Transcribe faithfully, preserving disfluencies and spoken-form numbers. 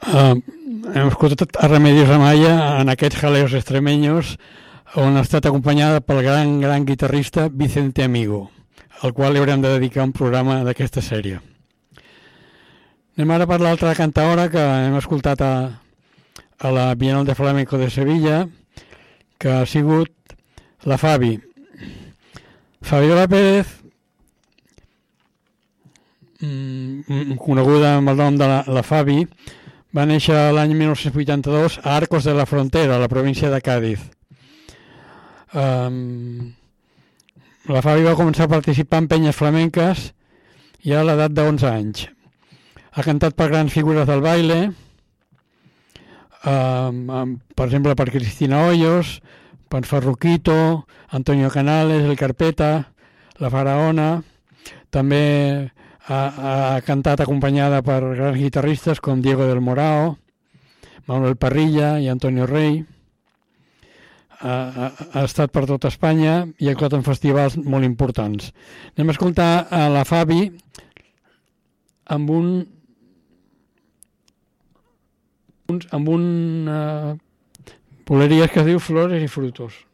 Uh, hem escoltat a Remedios Amaya en aquests jaleos extremeños, on ha estat acompanyada pel gran, gran guitarrista Vicente Amigo, al qual li haurem de dedicar un programa d'aquesta sèrie. Anem ara per l'altra cantaora que hem escoltat a, a la Bienal de Flamenco de Sevilla, que ha sigut la Fabi. Fabiola Pérez, mm, coneguda amb el nom de la, la Fabi, va néixer l'any dinou vuitanta-dos a Arcos de la Frontera, a la província de Càdiz. Um, la Fabi va començar a participar en penyes flamenques ja a l'edat d'onze anys. Ha cantat per grans figures del baile, um, per exemple per Cristina Hoyos, per Farruquito, Antonio Canales, El Carpeta, La Faraona. També ha, ha cantat acompanyada per grans guitarristes com Diego del Morao, Manuel Parrilla i Antonio Rey. Ha, ha, ha estat per tot Espanya i ha actuat en festivals molt importants. Anem a escoltar a la Fabi amb un amb un uh, Boleries que es diu Flores i Frutos.